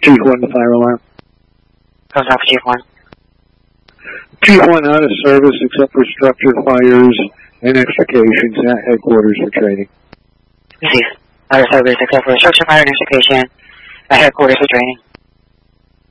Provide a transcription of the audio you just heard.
Chief 1, the fire alarm. Goes off, Chief 1. Chief 1 out of service except for structure fires and extrications at headquarters for training. Receive. Out of service except for structure fire and extrication at headquarters for training.